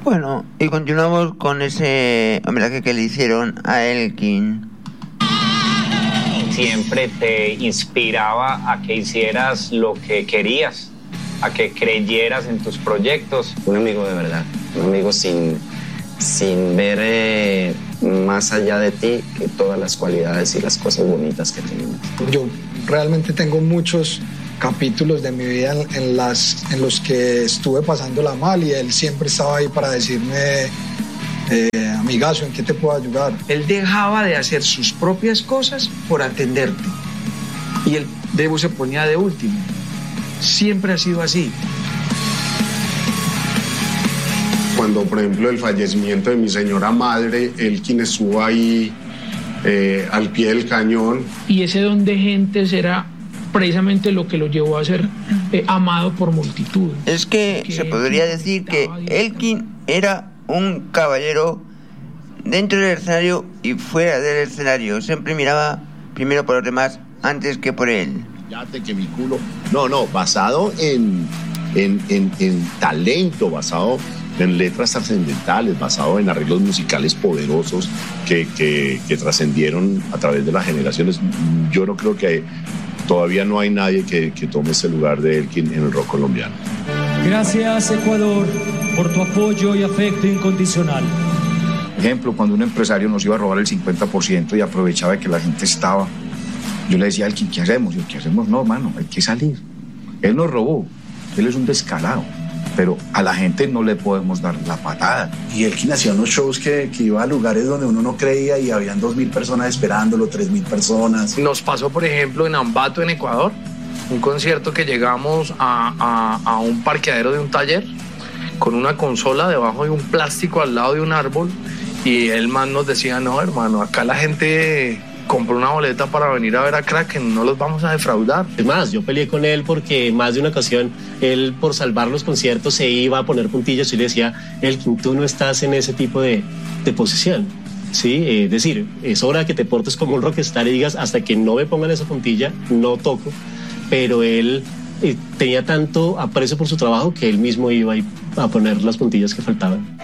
Bueno, y continuamos con ese homenaje que le hicieron a Elkin. Siempre te inspiraba a que hicieras lo que querías, a que creyeras en tus proyectos. Un amigo de verdad, un amigo sin ver más allá de ti que todas las cualidades y las cosas bonitas que tenemos. Yo realmente tengo muchos capítulos de mi vida en los que estuve pasándola mal y él siempre estaba ahí para decirme, amigazo, ¿en qué te puedo ayudar? Él dejaba de hacer sus propias cosas por atenderte y el Debo se ponía de último. Siempre ha sido así. Cuando, por ejemplo, el fallecimiento de mi señora madre, Elkin estuvo ahí al pie del cañón. Y ese don de gentes era precisamente lo que lo llevó a ser amado por multitud. Es que se podría decir que Elkin era un caballero dentro del escenario y fuera del escenario. Siempre miraba primero por los demás antes que por él. Que mi culo. No, basado en talento, basado en letras trascendentales, basado en arreglos musicales poderosos que trascendieron a través de las generaciones. Yo no creo que todavía no hay nadie que tome ese lugar de Elkin en el rock colombiano. Gracias, Ecuador, por tu apoyo y afecto incondicional. Ejemplo, cuando un empresario nos iba a robar el 50% y aprovechaba de que la gente estaba, yo le decía a Elkin, ¿qué hacemos? Yo, ¿qué hacemos? No, mano, hay que salir. Él nos robó, él es un descarado, pero a la gente no le podemos dar la patada. Y Elkin hacía unos shows que iba a lugares donde uno no creía y habían 2.000 personas esperándolo, 3.000 personas. Nos pasó, por ejemplo, en Ambato, en Ecuador, un concierto que llegamos a un parqueadero de un taller con una consola debajo de un plástico al lado de un árbol y el man nos decía, no, hermano, acá la gente compró una boleta para venir a ver a Kraken, no los vamos a defraudar. Es más, yo peleé con él porque más de una ocasión él, por salvar los conciertos, se iba a poner puntillas y le decía, Elkin, tú no estás en ese tipo de posición, ¿sí? Es decir, es hora que te portes como un rockstar y digas, hasta que no me pongan esa puntilla, no toco. Pero él tenía tanto aprecio por su trabajo que él mismo iba a poner las puntillas que faltaban.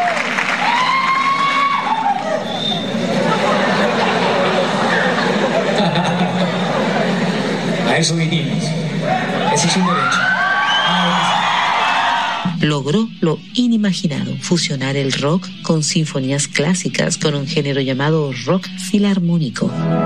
A eso vinimos. Ese es un derecho. Logró lo inimaginado, fusionar el rock con sinfonías clásicas con un género llamado rock filarmónico.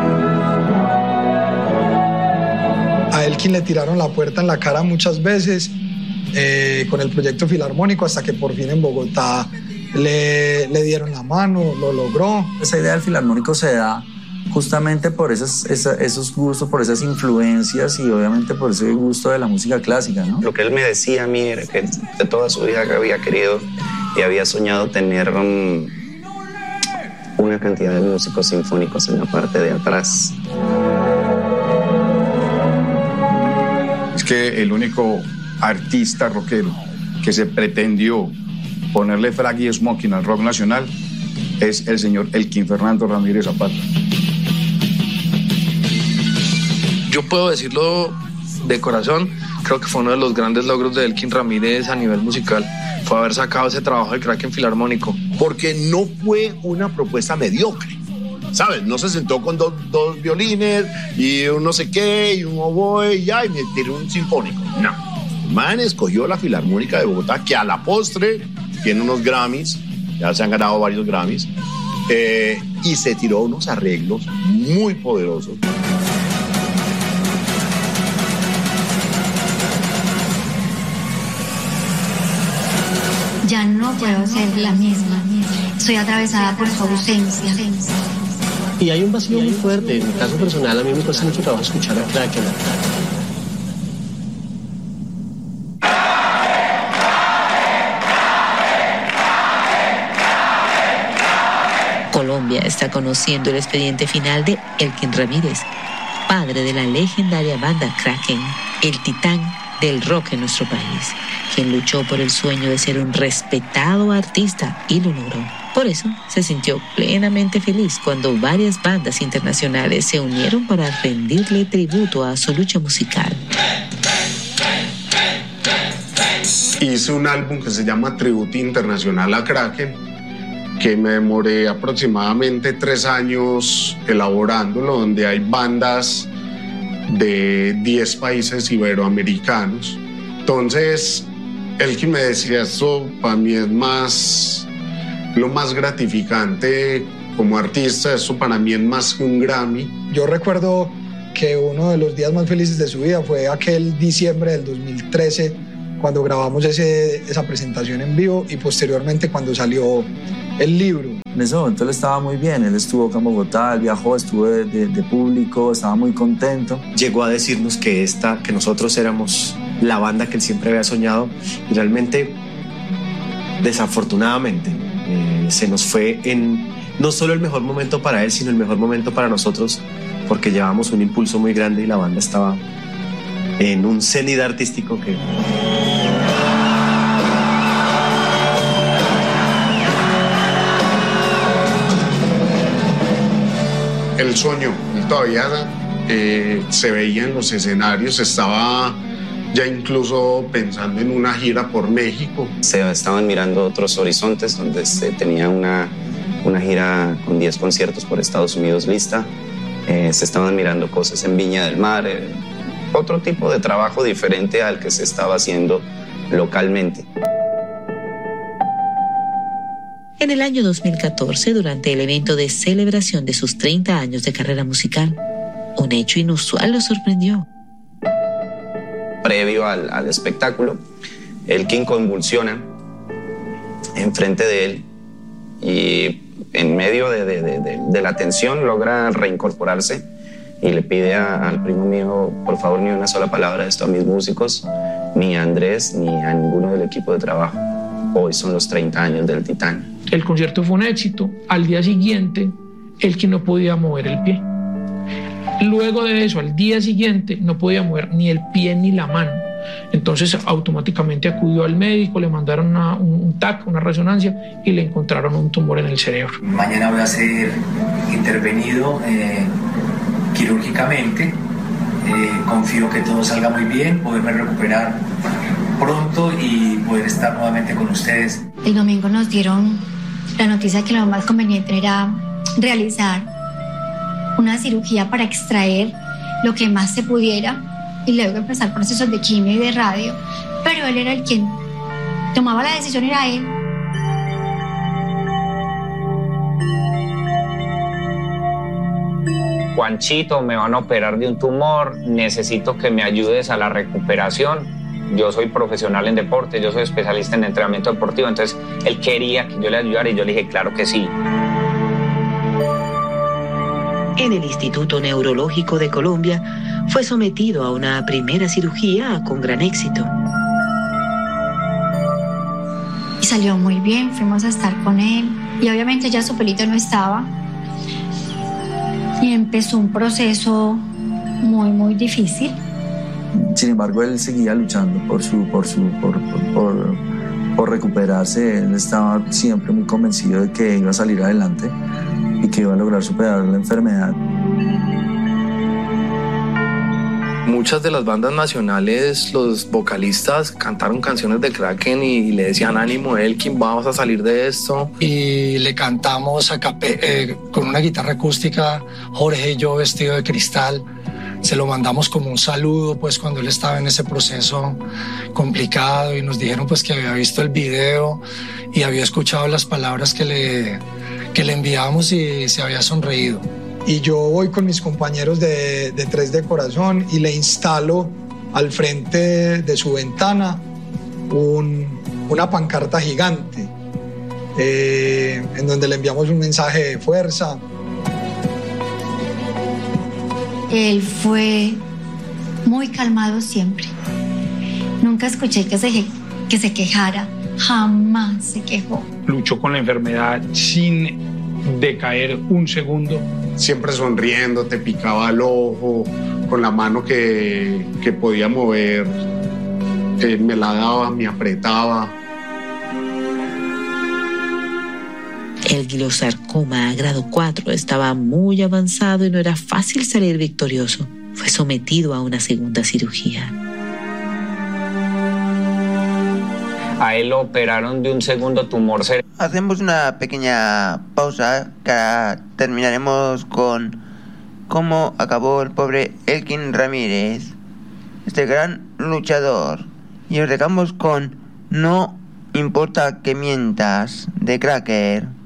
A Elkin le tiraron la puerta en la cara muchas veces con el proyecto filarmónico hasta que por fin en Bogotá le dieron la mano, lo logró. Esa idea del filarmónico se da justamente por esos gustos, por esas influencias y obviamente por ese gusto de la música clásica, ¿no? Lo que él me decía a mí era que de toda su vida que había querido y había soñado tener una cantidad de músicos sinfónicos en la parte de atrás. Es que el único artista rockero que se pretendió ponerle frac y smoking al rock nacional es el señor Elkin Fernando Ramírez Zapata. Yo puedo decirlo de corazón, creo que fue uno de los grandes logros de Elkin Ramírez a nivel musical, fue haber sacado ese trabajo de Kraken filarmónico. Porque no fue una propuesta mediocre, ¿sabes? No se sentó con dos violines y un no sé qué y un oboe y ya, y me tiró un sinfónico. No. El man escogió la Filarmónica de Bogotá, que a la postre tiene unos Grammys, ya se han ganado varios Grammys, y se tiró unos arreglos muy poderosos. Ya no puedo ser la misma. Soy atravesada por su ausencia. Y hay un vacío muy fuerte. En mi caso personal, a mí me cuesta mucho trabajo escuchar a Kraken. Colombia está conociendo el expediente final de Elkin Ramírez, padre de la legendaria banda Kraken, el titán del rock en nuestro país, quien luchó por el sueño de ser un respetado artista y lo logró. Por eso se sintió plenamente feliz cuando varias bandas internacionales se unieron para rendirle tributo a su lucha musical. Y hice un álbum que se llama Tributo Internacional a Kraken, que me demoré aproximadamente 3 años elaborándolo, donde hay bandas de 10 países iberoamericanos. Entonces, Elkin me decía, esto para mí es lo más gratificante como artista, esto para mí es más que un Grammy. Yo recuerdo que uno de los días más felices de su vida fue aquel diciembre del 2013, cuando grabamos esa presentación en vivo y posteriormente cuando salió el libro. En ese momento él estaba muy bien, él estuvo acá en Bogotá, él viajó, estuvo de público, estaba muy contento. Llegó a decirnos que nosotros éramos la banda que él siempre había soñado y realmente, desafortunadamente, se nos fue en no solo el mejor momento para él, sino el mejor momento para nosotros, porque llevábamos un impulso muy grande y la banda estaba en un cenit artístico que... El sueño, él todavía se veía en los escenarios, estaba ya incluso pensando en una gira por México. Se estaban mirando otros horizontes, donde se tenía una gira con 10 conciertos por Estados Unidos lista. Se estaban mirando cosas en Viña del Mar, otro tipo de trabajo diferente al que se estaba haciendo localmente. En el año 2014, durante el evento de celebración de sus 30 años de carrera musical, un hecho inusual lo sorprendió. Previo al espectáculo, Elkin convulsiona enfrente de él y en medio de la tensión logra reincorporarse y le pide al primo mío, por favor, ni una sola palabra de esto a mis músicos, ni a Andrés, ni a ninguno del equipo de trabajo. Hoy son los 30 años del Titán. El concierto fue un éxito. Al día siguiente, Elkin no podía mover el pie. Luego de eso, al día siguiente, no podía mover ni el pie ni la mano. Entonces, automáticamente acudió al médico, le mandaron un TAC, una resonancia, y le encontraron un tumor en el cerebro. Mañana voy a ser intervenido quirúrgicamente. Confío que todo salga muy bien, poderme recuperar pronto y poder estar nuevamente con ustedes. El domingo nos dieron la noticia que lo más conveniente era realizar una cirugía para extraer lo que más se pudiera y luego empezar procesos de quimio y de radio, pero él era el quien tomaba la decisión, era él. Juanchito, me van a operar de un tumor, necesito que me ayudes a la recuperación. Yo soy profesional en deporte, yo soy especialista en entrenamiento deportivo, entonces él quería que yo le ayudara y yo le dije, claro que sí. En el Instituto Neurológico de Colombia fue sometido a una primera cirugía con gran éxito. Y salió muy bien, fuimos a estar con él y obviamente ya su pelito no estaba y empezó un proceso muy, muy difícil. Sin embargo, él seguía luchando por recuperarse. Él estaba siempre muy convencido de que iba a salir adelante y que iba a lograr superar la enfermedad. Muchas de las bandas nacionales, los vocalistas cantaron canciones de Kraken y le decían, ánimo Elkin, vamos a salir de esto. Y le cantamos con una guitarra acústica, Jorge y yo vestido de cristal. Se lo mandamos como un saludo pues cuando él estaba en ese proceso complicado y nos dijeron pues que había visto el video y había escuchado las palabras que le enviamos y se había sonreído. Y yo voy con mis compañeros de Tres de Corazón y le instalo al frente de su ventana una pancarta gigante en donde le enviamos un mensaje de fuerza. Él fue muy calmado siempre. Nunca escuché que se quejara, jamás se quejó. Luchó con la enfermedad sin decaer un segundo. Siempre sonriendo, te picaba el ojo, con la mano que podía mover, me la daba, me apretaba. El gliosarcoma a grado 4 estaba muy avanzado y no era fácil salir victorioso. Fue sometido a una segunda cirugía. A él lo operaron de un segundo tumor cerebral. Hacemos una pequeña pausa, que terminaremos con cómo acabó el pobre Elkin Ramírez, este gran luchador. Y os dejamos con No importa que mientas, de Cracker.